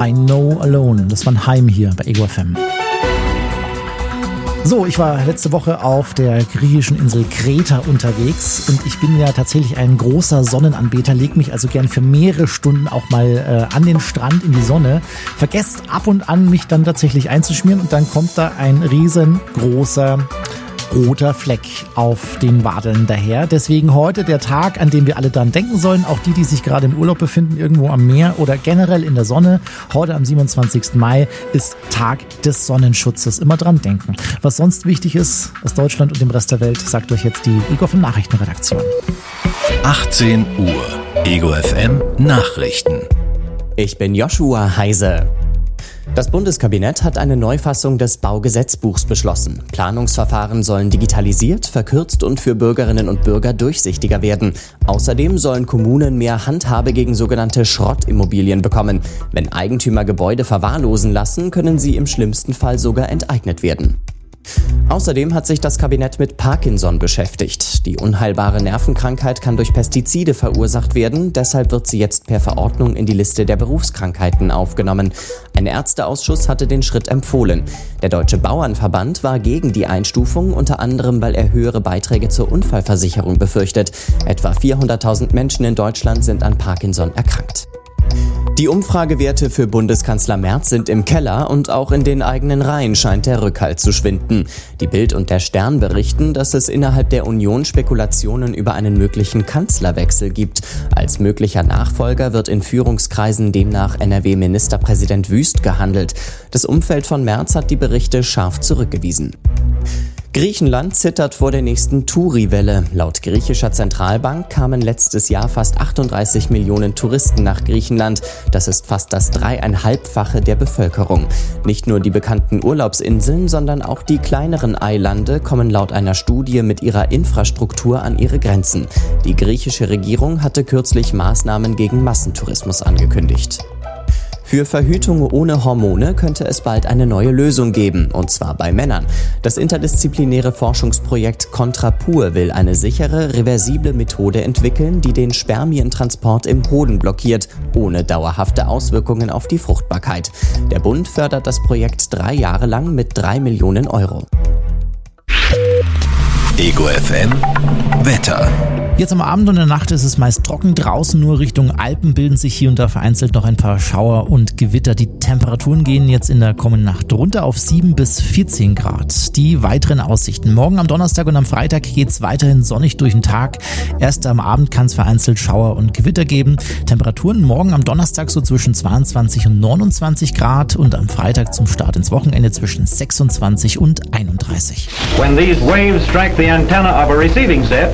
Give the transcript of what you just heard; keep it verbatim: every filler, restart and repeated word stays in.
I Know Alone. Das war ein Heim hier bei Ego F M. So, ich war letzte Woche auf der griechischen Insel Kreta unterwegs und ich bin ja tatsächlich ein großer Sonnenanbeter, leg mich also gern für mehrere Stunden auch mal äh, an den Strand in die Sonne, vergesst ab und an mich dann tatsächlich einzuschmieren und dann kommt da ein riesengroßer roter Fleck auf den Wadeln daher. Deswegen heute der Tag, an dem wir alle dran denken sollen, auch die, die sich gerade im Urlaub befinden, irgendwo am Meer oder generell in der Sonne. Heute am siebenundzwanzigsten Mai ist Tag des Sonnenschutzes. Immer dran denken. Was sonst wichtig ist aus Deutschland und dem Rest der Welt, sagt euch jetzt die Ego F M Nachrichtenredaktion. achtzehn Uhr Ego F M Nachrichten. Ich bin Joshua Heise. Das Bundeskabinett hat eine Neufassung des Baugesetzbuchs beschlossen. Planungsverfahren sollen digitalisiert, verkürzt und für Bürgerinnen und Bürger durchsichtiger werden. Außerdem sollen Kommunen mehr Handhabe gegen sogenannte Schrottimmobilien bekommen. Wenn Eigentümer Gebäude verwahrlosen lassen, können sie im schlimmsten Fall sogar enteignet werden. Außerdem hat sich das Kabinett mit Parkinson beschäftigt. Die unheilbare Nervenkrankheit kann durch Pestizide verursacht werden, deshalb wird sie jetzt per Verordnung in die Liste der Berufskrankheiten aufgenommen. Ein Ärzteausschuss hatte den Schritt empfohlen. Der Deutsche Bauernverband war gegen die Einstufung, unter anderem weil er höhere Beiträge zur Unfallversicherung befürchtet. Etwa vierhunderttausend Menschen in Deutschland sind an Parkinson erkrankt. Die Umfragewerte für Bundeskanzler Merz sind im Keller und auch in den eigenen Reihen scheint der Rückhalt zu schwinden. Die Bild und der Stern berichten, dass es innerhalb der Union Spekulationen über einen möglichen Kanzlerwechsel gibt. Als möglicher Nachfolger wird in Führungskreisen demnach N R W-Ministerpräsident Wüst gehandelt. Das Umfeld von Merz hat die Berichte scharf zurückgewiesen. Griechenland zittert vor der nächsten Touri-Welle. Laut griechischer Zentralbank kamen letztes Jahr fast achtunddreißig Millionen Touristen nach Griechenland. Das ist fast das dreieinhalbfache der Bevölkerung. Nicht nur die bekannten Urlaubsinseln, sondern auch die kleineren Eilande kommen laut einer Studie mit ihrer Infrastruktur an ihre Grenzen. Die griechische Regierung hatte kürzlich Maßnahmen gegen Massentourismus angekündigt. Für Verhütung ohne Hormone könnte es bald eine neue Lösung geben, und zwar bei Männern. Das interdisziplinäre Forschungsprojekt Contrapur will eine sichere, reversible Methode entwickeln, die den Spermientransport im Hoden blockiert, ohne dauerhafte Auswirkungen auf die Fruchtbarkeit. Der Bund fördert das Projekt drei Jahre lang mit drei Millionen Euro. Ego F M Wetter. Jetzt am Abend und in der Nacht ist es meist trocken. Draußen nur Richtung Alpen bilden sich hier und da vereinzelt noch ein paar Schauer und Gewitter. Die Temperaturen gehen jetzt in der kommenden Nacht runter auf sieben bis vierzehn Grad. Die weiteren Aussichten. Morgen am Donnerstag und am Freitag geht's weiterhin sonnig durch den Tag. Erst am Abend kann es vereinzelt Schauer und Gewitter geben. Temperaturen morgen am Donnerstag so zwischen zweiundzwanzig und neunundzwanzig Grad und am Freitag zum Start ins Wochenende zwischen sechsundzwanzig und einunddreißig. When these waves strike the antenna of a receiving set,